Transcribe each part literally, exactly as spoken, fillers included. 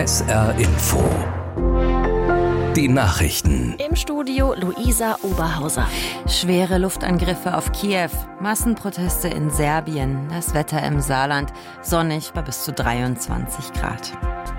S R Info. Die Nachrichten. Im Studio Luisa Oberhauser. Schwere Luftangriffe auf Kiew, Massenproteste in Serbien, das Wetter im Saarland, sonnig bei bis zu dreiundzwanzig Grad.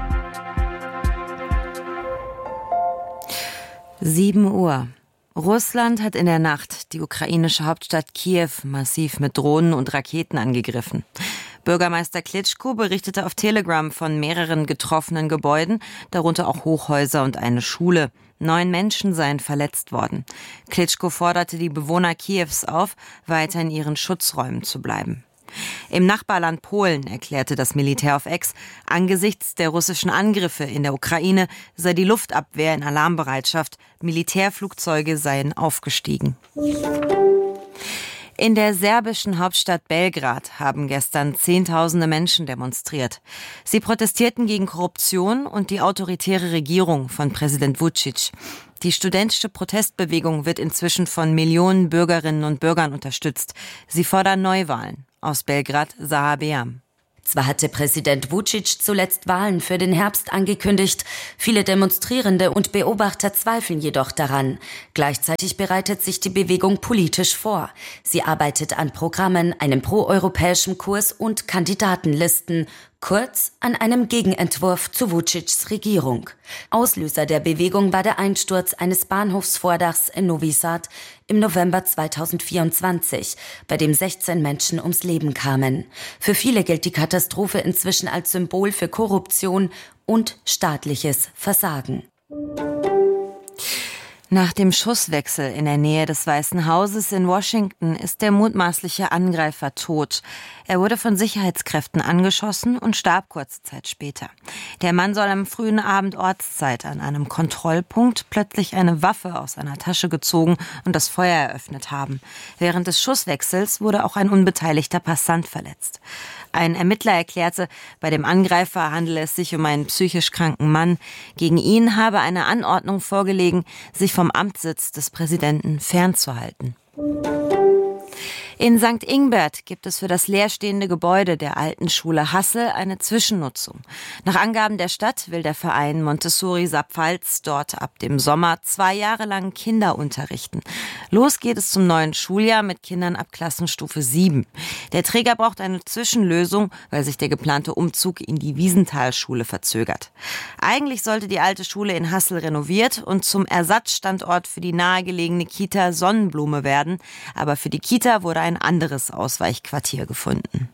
sieben Uhr. Russland hat in der Nacht die ukrainische Hauptstadt Kiew massiv mit Drohnen und Raketen angegriffen. Bürgermeister Klitschko berichtete auf Telegram von mehreren getroffenen Gebäuden, darunter auch Hochhäuser und eine Schule. Neun Menschen seien verletzt worden. Klitschko forderte die Bewohner Kiews auf, weiter in ihren Schutzräumen zu bleiben. Im Nachbarland Polen erklärte das Militär auf X, angesichts der russischen Angriffe in der Ukraine sei die Luftabwehr in Alarmbereitschaft, Militärflugzeuge seien aufgestiegen. In der serbischen Hauptstadt Belgrad haben gestern Zehntausende Menschen demonstriert. Sie protestierten gegen Korruption und die autoritäre Regierung von Präsident Vučić. Die studentische Protestbewegung wird inzwischen von Millionen Bürgerinnen und Bürgern unterstützt. Sie fordern Neuwahlen. Aus Belgrad, Zaha Beam. Zwar hatte Präsident Vučić zuletzt Wahlen für den Herbst angekündigt, viele Demonstrierende und Beobachter zweifeln jedoch daran. Gleichzeitig bereitet sich die Bewegung politisch vor. Sie arbeitet an Programmen, einem proeuropäischen Kurs und Kandidatenlisten, kurz an einem Gegenentwurf zu Vučićs Regierung. Auslöser der Bewegung war der Einsturz eines Bahnhofsvordachs in Novi Sad im November zweitausendvierundzwanzig, bei dem sechzehn Menschen ums Leben kamen. Für viele gilt die Katastrophe inzwischen als Symbol für Korruption und staatliches Versagen. Nach dem Schusswechsel in der Nähe des Weißen Hauses in Washington ist der mutmaßliche Angreifer tot. Er wurde von Sicherheitskräften angeschossen und starb kurze Zeit später. Der Mann soll am frühen Abend Ortszeit an einem Kontrollpunkt plötzlich eine Waffe aus einer Tasche gezogen und das Feuer eröffnet haben. Während des Schusswechsels wurde auch ein unbeteiligter Passant verletzt. Ein Ermittler erklärte, bei dem Angreifer handele es sich um einen psychisch kranken Mann. Gegen ihn habe eine Anordnung vorgelegen, sich vom Amtssitz des Präsidenten fernzuhalten. In Sankt Ingbert gibt es für das leerstehende Gebäude der alten Schule Hassel eine Zwischennutzung. Nach Angaben der Stadt will der Verein Montessori Saarpfalz dort ab dem Sommer zwei Jahre lang Kinder unterrichten. Los geht es zum neuen Schuljahr mit Kindern ab Klassenstufe sieben. Der Träger braucht eine Zwischenlösung, weil sich der geplante Umzug in die Wiesenthalschule verzögert. Eigentlich sollte die alte Schule in Hassel renoviert und zum Ersatzstandort für die nahegelegene Kita Sonnenblume werden. Aber für die Kita wurde ein anderes Ausweichquartier gefunden.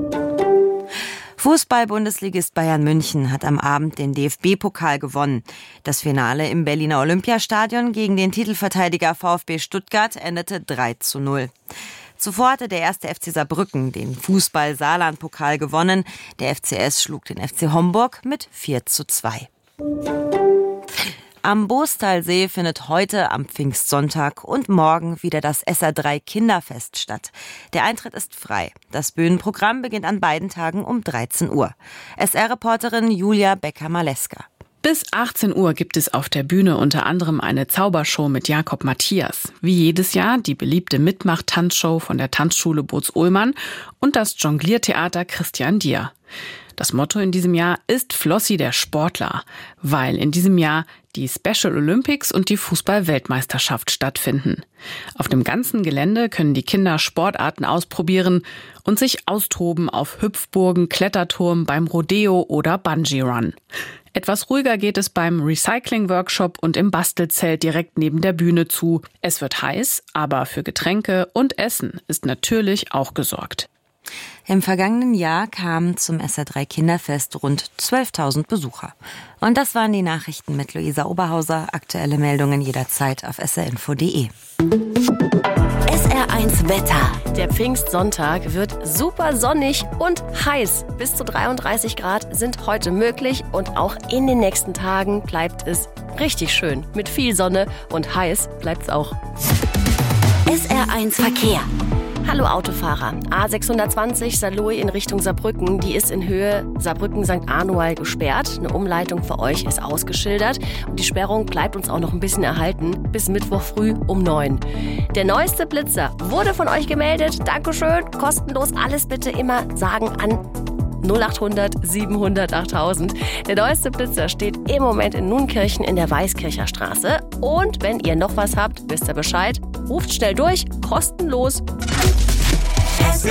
Fußball-Bundesligist Bayern München hat am Abend den D F B-Pokal gewonnen. Das Finale im Berliner Olympiastadion gegen den Titelverteidiger VfB Stuttgart endete drei zu null. Zuvor hatte der erste F C Saarbrücken den Fußball-Saarland-Pokal gewonnen. Der F C S schlug den F C Homburg mit vier zu zwei. Am Boostalsee findet heute am Pfingstsonntag und morgen wieder das S R drei Kinderfest statt. Der Eintritt ist frei. Das Bühnenprogramm beginnt an beiden Tagen um dreizehn Uhr. S R-Reporterin Julia Becker-Maleska. Bis achtzehn Uhr gibt es auf der Bühne unter anderem eine Zaubershow mit Jakob Matthias. Wie jedes Jahr die beliebte Mitmach-Tanzshow von der Tanzschule Boz-Ullmann und das Jongliertheater Christian Dier. Das Motto in diesem Jahr ist Flossi der Sportler, weil in diesem Jahr die Special Olympics und die Fußball-Weltmeisterschaft stattfinden. Auf dem ganzen Gelände können die Kinder Sportarten ausprobieren und sich austoben auf Hüpfburgen, Kletterturm, beim Rodeo oder Bungee-Run. Etwas ruhiger geht es beim Recycling-Workshop und im Bastelzelt direkt neben der Bühne zu. Es wird heiß, aber für Getränke und Essen ist natürlich auch gesorgt. Im vergangenen Jahr kamen zum S R drei Kinderfest rund zwölftausend Besucher. Und das waren die Nachrichten mit Luisa Oberhauser. Aktuelle Meldungen jederzeit auf s r info punkt d e. S R eins Wetter. Der Pfingstsonntag wird super sonnig und heiß. Bis zu dreiunddreißig Grad sind heute möglich und auch in den nächsten Tagen bleibt es richtig schön. Mit viel Sonne und heiß bleibt es auch. S R eins Verkehr. Hallo Autofahrer. A sechshundertzwanzig Saarlouis in Richtung Saarbrücken. Die ist in Höhe Saarbrücken-Sankt Arnold gesperrt. Eine Umleitung für euch ist ausgeschildert. Und die Sperrung bleibt uns auch noch ein bisschen erhalten. Bis Mittwoch früh um neun. Der neueste Blitzer wurde von euch gemeldet. Dankeschön. Kostenlos. Alles bitte immer sagen an null acht hundert siebenhundert achttausend. Der neueste Blitzer steht im Moment in Nunkirchen in der Weißkircher Straße. Und wenn ihr noch was habt, wisst ihr Bescheid. Ruft schnell durch, kostenlos. S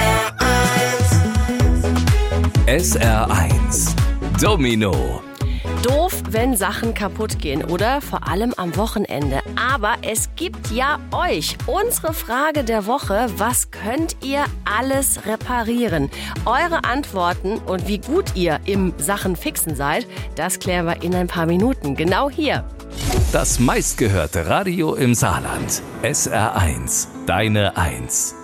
R eins Domino. Doof, wenn Sachen kaputt gehen, oder? Vor allem am Wochenende. Aber es gibt ja euch. Unsere Frage der Woche: Was könnt ihr alles reparieren? Eure Antworten und wie gut ihr im Sachen fixen seid, das klären wir in ein paar Minuten. Genau hier. Das meistgehörte Radio im Saarland. S R eins, deine Eins.